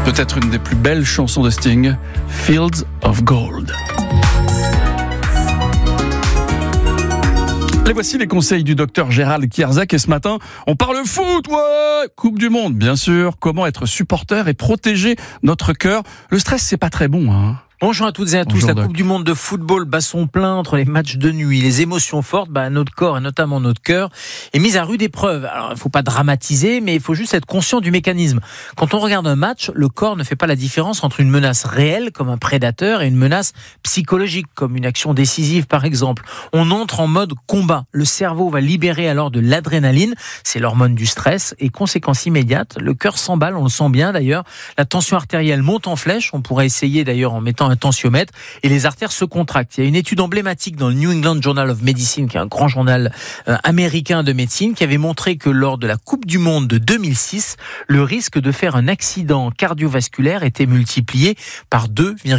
Peut-être une des plus belles chansons de Sting, Fields of Gold. Et voici les conseils du docteur Gérald Kierzak. Et ce matin, on parle foot, ouais, Coupe du Monde, bien sûr. Comment être supporter et protéger notre cœur. Le stress, c'est pas très bon, hein. Bonjour à toutes et à tous. Bonjour, la Doc. Coupe du Monde de football bat son plein entre les matchs de nuit. Les émotions fortes, notre corps et notamment notre cœur est mis à rude épreuve. Alors, il faut pas dramatiser, mais il faut juste être conscient du mécanisme. Quand on regarde un match, le corps ne fait pas la différence entre une menace réelle, comme un prédateur, et une menace psychologique, comme une action décisive, par exemple. On entre en mode combat. Le cerveau va libérer alors de l'adrénaline. C'est l'hormone du stress. Et conséquence immédiate, le cœur s'emballe, on le sent bien d'ailleurs. La tension artérielle monte en flèche. On pourrait essayer d'ailleurs en mettant un tensiomètre et les artères se contractent. Il y a une étude emblématique dans le New England Journal of Medicine, qui est un grand journal américain de médecine, qui avait montré que lors de la Coupe du Monde de 2006, le risque de faire un accident cardiovasculaire était multiplié par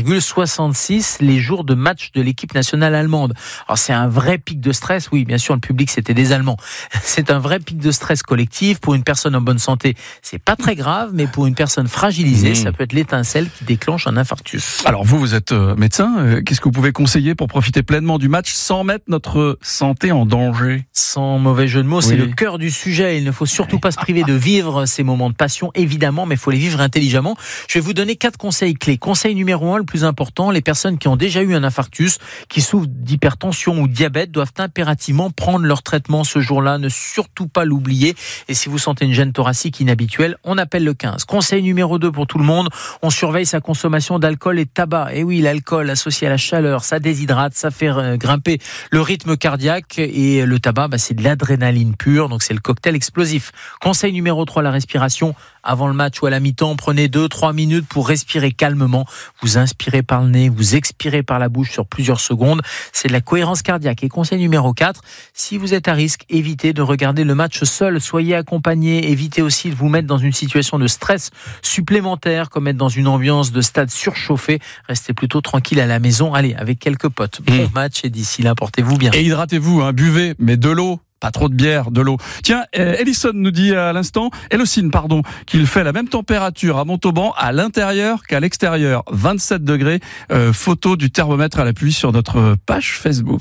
2,66 les jours de match de l'équipe nationale allemande. Alors c'est un vrai pic de stress. Oui, bien sûr, le public c'était des Allemands. C'est un vrai pic de stress collectif. Pour une personne en bonne santé, c'est pas très grave, mais pour une personne fragilisée, ça peut être l'étincelle qui déclenche un infarctus. Alors vous êtes médecin. Qu'est-ce que vous pouvez conseiller pour profiter pleinement du match sans mettre notre santé en danger ? Sans mauvais jeu de mots, c'est le cœur du sujet. Il ne faut surtout pas se priver de vivre ces moments de passion, évidemment, mais il faut les vivre intelligemment. Je vais vous donner 4 conseils clés. Conseil numéro 1, le plus important, les personnes qui ont déjà eu un infarctus, qui souffrent d'hypertension ou de diabète, doivent impérativement prendre leur traitement ce jour-là. Ne surtout pas l'oublier. Et si vous sentez une gêne thoracique inhabituelle, on appelle le 15. Conseil numéro 2 pour tout le monde, on surveille sa consommation d'alcool et de tabac. Et oui, l'alcool associé à la chaleur, ça déshydrate, ça fait grimper le rythme cardiaque, et le tabac, c'est de l'adrénaline pure, donc c'est le cocktail explosif. Conseil numéro 3, la respiration. Avant le match ou à la mi-temps, prenez 2-3 minutes pour respirer calmement. Vous inspirez par le nez, vous expirez par la bouche sur plusieurs secondes. C'est de la cohérence cardiaque. Et conseil numéro 4, si vous êtes à risque, évitez de regarder le match seul. Soyez accompagné. Évitez aussi de vous mettre dans une situation de stress supplémentaire, comme être dans une ambiance de stade surchauffé. Restez plutôt tranquille à la maison. Allez, avec quelques potes. Bon match, et d'ici là, portez-vous bien. Et hydratez-vous, buvez, mais de l'eau. Pas trop de bière, de l'eau. Tiens, Ellison nous dit à l'instant, Elocine, qu'il fait la même température à Montauban à l'intérieur qu'à l'extérieur. 27 degrés. Photo du thermomètre à l'appui sur notre page Facebook.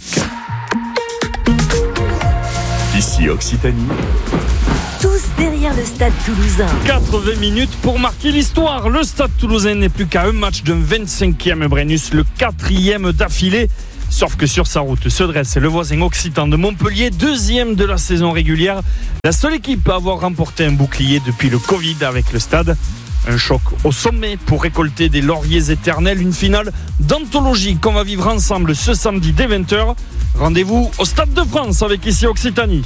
Ici Occitanie. Tous derrière le Stade Toulousain. 80 minutes pour marquer l'histoire. Le Stade Toulousain n'est plus qu'à un match d'un 25e Brennus, le 4e d'affilée. Sauf que sur sa route se dresse le voisin occitan de Montpellier, 2e de la saison régulière. La seule équipe à avoir remporté un bouclier depuis le Covid avec le Stade. Un choc au sommet pour récolter des lauriers éternels. Une finale d'anthologie qu'on va vivre ensemble ce samedi dès 20h. Rendez-vous au Stade de France avec Ici Occitanie.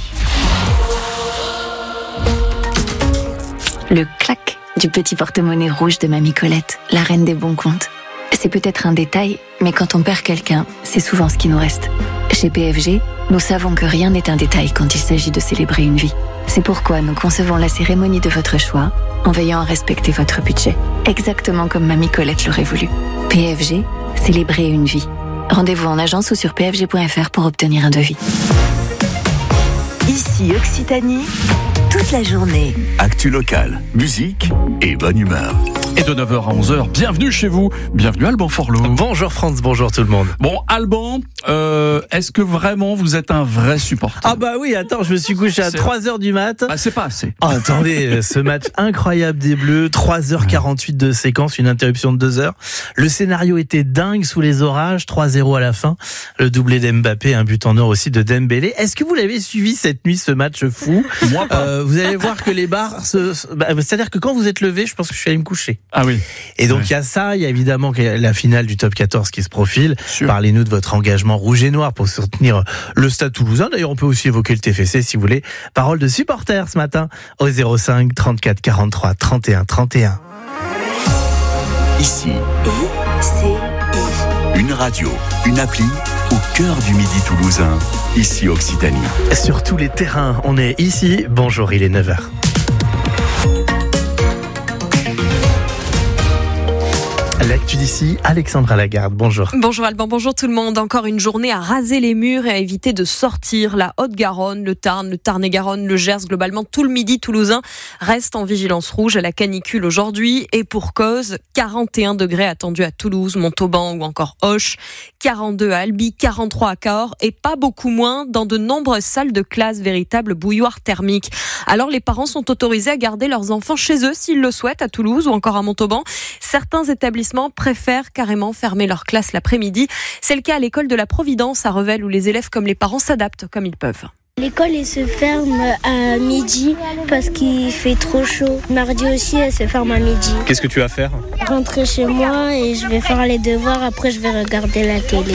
Le clac du petit porte-monnaie rouge de Mamie Colette, la reine des bons comptes. C'est peut-être un détail, mais quand on perd quelqu'un, c'est souvent ce qui nous reste. Chez PFG, nous savons que rien n'est un détail quand il s'agit de célébrer une vie. C'est pourquoi nous concevons la cérémonie de votre choix en veillant à respecter votre budget. Exactement comme Mamie Colette l'aurait voulu. PFG, célébrer une vie. Rendez-vous en agence ou sur pfg.fr pour obtenir un devis. Ici Occitanie, toute la journée. Actu locale, musique et bonne humeur. Et de 9h à 11h, bienvenue chez vous. Bienvenue Alban Forlot. Bonjour Franz, bonjour tout le monde. Bon, Alban, est-ce que vraiment vous êtes un vrai supporter ? Ah bah oui, attends, je me suis couché à 3h du mat. Ah, c'est pas assez. Oh, attendez, ce match incroyable des Bleus, 3h48 de séquence, une interruption de 2 heures. Le scénario était dingue sous les orages, 3-0 à la fin. Le doublé d'Mbappé, un but en or aussi de Dembélé. Est-ce que vous l'avez suivi cette nuit, ce match fou ? Moi pas. Vous allez voir que les bars, c'est-à-dire que quand vous êtes levé, je pense que je suis allé me coucher. Ah oui. Et donc il y a ça, il y a évidemment la finale du top 14 qui se profile. Sûr. Parlez-nous de votre engagement rouge et noir pour soutenir le Stade Toulousain. D'ailleurs, on peut aussi évoquer le TFC si vous voulez. Parole de supporters ce matin au 05 34 43 31 31. Ici, ICI. une radio, une appli au cœur du Midi toulousain. Ici Occitanie. Sur tous les terrains, on est ici. Bonjour, il est 9h. L'actu l'actu d'ici, Alexandra Lagarde, bonjour. Bonjour Alban, bonjour tout le monde. Encore une journée à raser les murs et à éviter de sortir. La Haute-Garonne, le Tarn, le Tarn-et-Garonne, le Gers, globalement tout le midi toulousain reste en vigilance rouge à la canicule aujourd'hui. Et pour cause, 41 degrés attendus à Toulouse, Montauban ou encore Auch, 42 à Albi, 43 à Cahors et pas beaucoup moins dans de nombreuses salles de classe, véritables bouilloires thermiques. Alors les parents sont autorisés à garder leurs enfants chez eux s'ils le souhaitent à Toulouse ou encore à Montauban. Certains établissements préfèrent carrément fermer leur classe l'après-midi. C'est le cas à l'école de la Providence à Revel où les élèves comme les parents s'adaptent comme ils peuvent. L'école elle se ferme à midi parce qu'il fait trop chaud. Mardi aussi elle se ferme à midi. Qu'est-ce que tu vas faire ? Rentrer chez moi et je vais faire les devoirs, après je vais regarder la télé.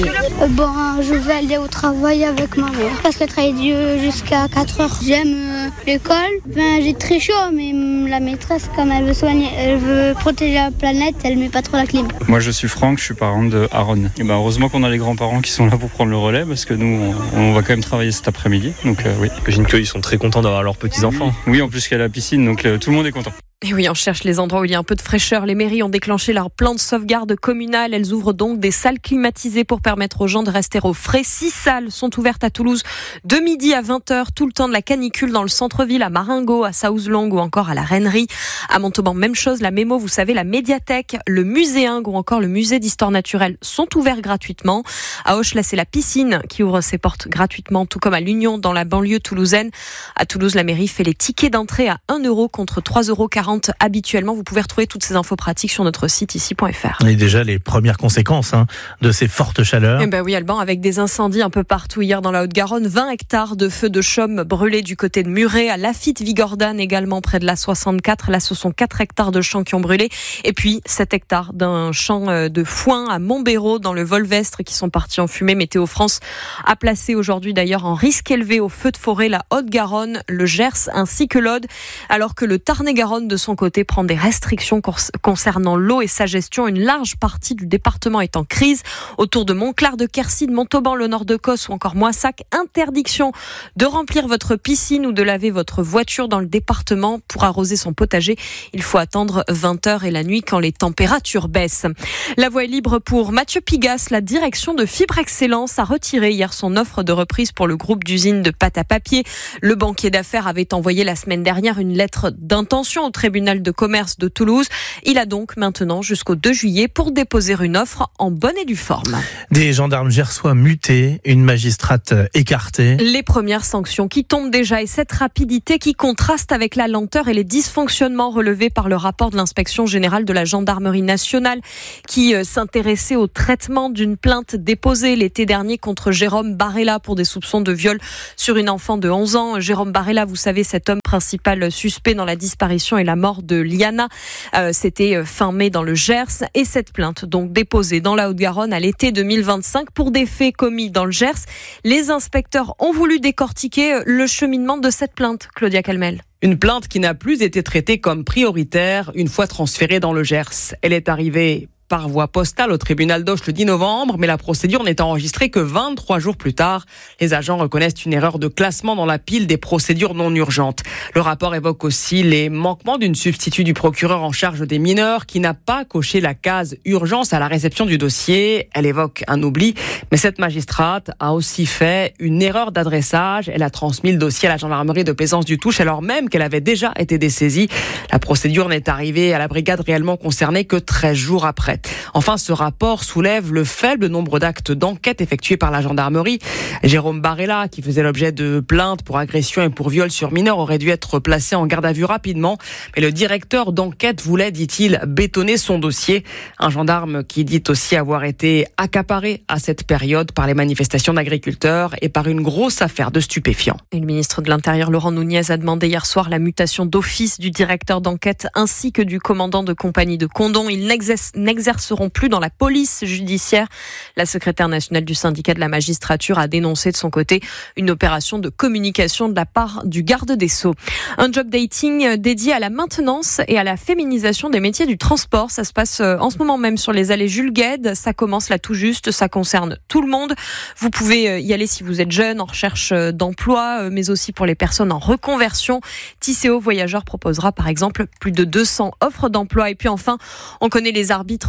Je vais aller au travail avec ma mère parce qu'elle travaille jusqu'à 4h. J'aime l'école, j'ai très chaud mais la maîtresse comme elle veut protéger la planète, elle met pas trop la clim. Moi je suis Franck, je suis parent de Aaron. Et heureusement qu'on a les grands-parents qui sont là pour prendre le relais parce que nous on va quand même travailler cet après-midi. Donc oui. J'imagine qu'ils sont très contents d'avoir leurs petits-enfants. Oui, en plus qu'il y a la piscine, donc tout le monde est content. Et oui, on cherche les endroits où il y a un peu de fraîcheur. Les mairies ont déclenché leur plan de sauvegarde communal. Elles ouvrent donc des salles climatisées pour permettre aux gens de rester au frais. 6 salles sont ouvertes à Toulouse de midi à 20h, tout le temps de la canicule dans le centre-ville, à Marengo, à Saouzlong ou encore à la Rennerie. À Montauban, même chose. La Mémo, vous savez, la médiathèque, le muséingue ou encore le musée d'histoire naturelle sont ouverts gratuitement. À Auch, là, c'est la piscine qui ouvre ses portes gratuitement, tout comme à l'Union dans la banlieue toulousaine. À Toulouse, la mairie fait les tickets d'entrée à 1 € contre 3,40 € habituellement. Vous pouvez retrouver toutes ces infos pratiques sur notre site ici.fr. Et déjà les premières conséquences de ces fortes chaleurs. Eh ben oui Alban, avec des incendies un peu partout hier dans la Haute-Garonne, 20 hectares de feux de chaume brûlés du côté de Muret, à Lafitte-Vigordane également près de la 64. Là ce sont 4 hectares de champs qui ont brûlé et puis 7 hectares d'un champ de foin à Montbéraud dans le Volvestre qui sont partis en fumée. Météo France a placé aujourd'hui d'ailleurs en risque élevé au feu de forêt la Haute-Garonne, le Gers ainsi que l'Aude, alors que le Tarn-et-Garonne de son côté prend des restrictions concernant l'eau et sa gestion. Une large partie du département est en crise. Autour de Montclar, de Quercy, de Montauban, le nord de Causse ou encore Moissac, interdiction de remplir votre piscine ou de laver votre voiture dans le département. Pour arroser son potager, il faut attendre 20h et la nuit quand les températures baissent. La voie est libre pour Mathieu Pigasse. La direction de Fibre Excellence a retiré hier son offre de reprise pour le groupe d'usines de pâte à papier. Le banquier d'affaires avait envoyé la semaine dernière une lettre d'intention au tribunal de commerce de Toulouse. Il a donc maintenant jusqu'au 2 juillet pour déposer une offre en bonne et due forme. Des gendarmes gersois mutés, une magistrate écartée. Les premières sanctions qui tombent déjà et cette rapidité qui contraste avec la lenteur et les dysfonctionnements relevés par le rapport de l'inspection générale de la gendarmerie nationale qui s'intéressait au traitement d'une plainte déposée l'été dernier contre Jérôme Barella pour des soupçons de viol sur une enfant de 11 ans. Jérôme Barella, vous savez, cet homme principal suspect dans la disparition et la mort de Liana. C'était fin mai dans le Gers et cette plainte donc déposée dans la Haute-Garonne à l'été 2025 pour des faits commis dans le Gers. Les inspecteurs ont voulu décortiquer le cheminement de cette plainte. Claudia Calmel. Une plainte qui n'a plus été traitée comme prioritaire une fois transférée dans le Gers. Elle est arrivée par voie postale au tribunal d'Auch le 10 novembre, mais la procédure n'est enregistrée que 23 jours plus tard. Les agents reconnaissent une erreur de classement dans la pile des procédures non urgentes. Le rapport évoque aussi les manquements d'une substitut du procureur en charge des mineurs qui n'a pas coché la case urgence à la réception du dossier. Elle évoque un oubli, mais cette magistrate a aussi fait une erreur d'adressage. Elle a transmis le dossier à la gendarmerie de Plaisance-du-Touche alors même qu'elle avait déjà été dessaisie. La procédure n'est arrivée à la brigade réellement concernée que 13 jours après. Enfin, ce rapport soulève le faible nombre d'actes d'enquête effectués par la gendarmerie. Jérôme Barella, qui faisait l'objet de plaintes pour agression et pour viol sur mineurs, aurait dû être placé en garde à vue rapidement. Mais le directeur d'enquête voulait, dit-il, bétonner son dossier. Un gendarme qui dit aussi avoir été accaparé à cette période par les manifestations d'agriculteurs et par une grosse affaire de stupéfiants. Et le ministre de l'Intérieur, Laurent Nunez, a demandé hier soir la mutation d'office du directeur d'enquête ainsi que du commandant de compagnie de Condom. Ils n'exerceront plus dans la police judiciaire. La secrétaire nationale du syndicat de la magistrature a dénoncé de son côté une opération de communication de la part du garde des Sceaux. Un job dating dédié à la maintenance et à la féminisation des métiers du transport. Ça se passe en ce moment même sur les allées Jules Guesde. Ça commence là tout juste. Ça concerne tout le monde. Vous pouvez y aller si vous êtes jeune, en recherche d'emploi, mais aussi pour les personnes en reconversion. Tisséo Voyageurs proposera par exemple plus de 200 offres d'emploi. Et puis enfin, on connaît les arbitres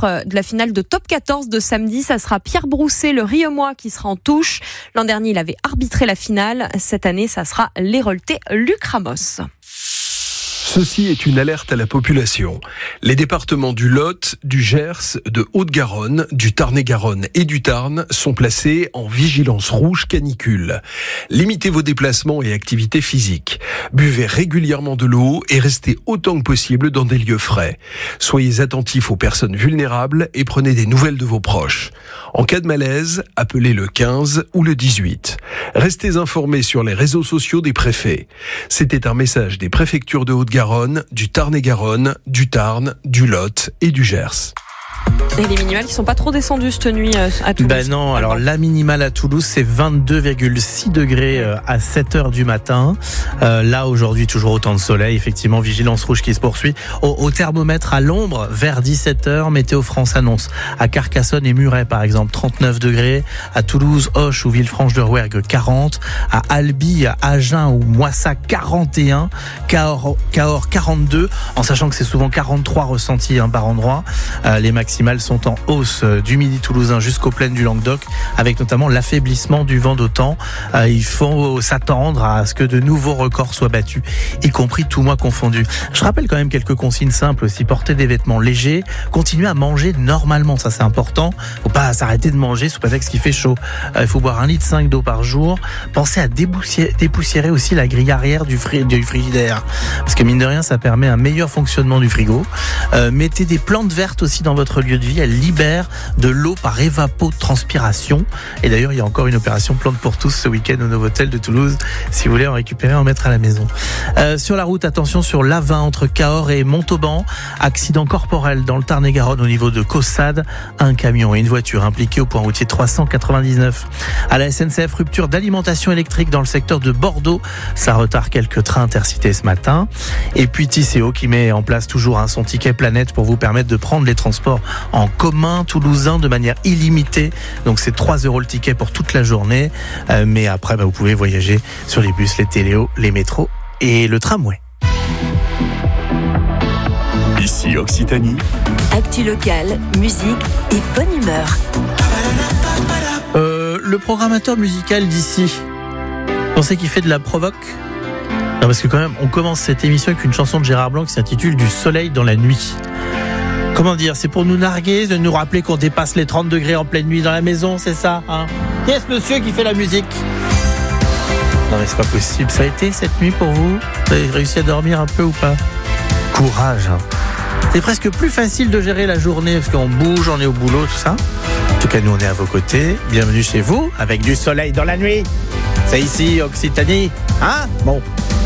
l'arbitre de la finale de Top 14 de samedi. Ça sera Pierre Brousset, le Rieumois, qui sera en touche. L'an dernier, il avait arbitré la finale. Cette année, ça sera l'Héraultais Luc Ramos. Ceci est une alerte à la population. Les départements du Lot, du Gers, de Haute-Garonne, du Tarn-et-Garonne et du Tarn sont placés en vigilance rouge canicule. Limitez vos déplacements et activités physiques. Buvez régulièrement de l'eau et restez autant que possible dans des lieux frais. Soyez attentifs aux personnes vulnérables et prenez des nouvelles de vos proches. En cas de malaise, appelez le 15 ou le 18. Restez informés sur les réseaux sociaux des préfets. C'était un message des préfectures de Haute-Garonne, du Tarn-et-Garonne, du Tarn, du Lot et du Gers. Et les minimales qui sont pas trop descendues cette nuit à Toulouse. Ben non, alors la minimale à Toulouse, c'est 22,6 degrés à 7h du matin. Là, aujourd'hui, toujours autant de soleil. Effectivement, vigilance rouge qui se poursuit. Au thermomètre à l'ombre, vers 17h, Météo France annonce à Carcassonne et Muret, par exemple, 39 degrés. À Toulouse, Auch ou Villefranche-de-Rouergue, 40. À Albi, à Agen ou Moissat, 41. Cahors, 42. En sachant que c'est souvent 43 ressentis par endroit. Les maximales sont en hausse du midi toulousain jusqu'aux plaines du Languedoc, avec notamment l'affaiblissement du vent d'OTAN. Il faut s'attendre à ce que de nouveaux records soient battus, y compris tout mois confondu. Je rappelle quand même quelques consignes simples aussi. Porter des vêtements légers, continuer à manger normalement, ça c'est important. Faut pas s'arrêter de manger sous prétexte qu'il fait chaud. Il faut boire 1,5 litre d'eau par jour. Pensez à dépoussiérer aussi la grille arrière du frigidaire, parce que mine de rien, ça permet un meilleur fonctionnement du frigo. Mettez des plantes vertes aussi dans votre lieu de vie. Elle libère de l'eau par évapotranspiration. Et d'ailleurs, il y a encore une opération Plantes pour tous ce week-end au Novotel de Toulouse, si vous voulez en récupérer, en mettre à la maison. Sur la route, attention sur l'A20 entre Cahors et Montauban. Accident corporel dans le Tarn-et-Garonne au niveau de Caussade. Un camion et une voiture impliqués au point routier 399. À la SNCF, rupture d'alimentation électrique dans le secteur de Bordeaux. Ça retarde quelques trains intercités ce matin. Et puis Tisséo qui met en place toujours son ticket planète pour vous permettre de prendre les transports en commun toulousain de manière illimitée. Donc c'est 3 € le ticket pour toute la journée. Mais après, vous pouvez voyager sur les bus, les téléos, les métros et le tramway. Ici Occitanie. Actu locale, musique et bonne humeur. Le programmateur musical d'ici, vous pensez qu'il fait de la provoque ? Non, parce que quand même, on commence cette émission avec une chanson de Gérard Blanc qui s'intitule « Du soleil dans la nuit ». Comment dire, c'est pour nous narguer, de nous rappeler qu'on dépasse les 30 degrés en pleine nuit dans la maison, c'est ça, hein ? Qui est ce monsieur qui fait la musique ? Non mais c'est pas possible, ça a été cette nuit pour vous ? Vous avez réussi à dormir un peu ou pas ? Courage, hein. C'est presque plus facile de gérer la journée parce qu'on bouge, on est au boulot, tout ça. En tout cas, nous on est à vos côtés, bienvenue chez vous, avec du soleil dans la nuit. C'est ici, Occitanie, hein ? Bon.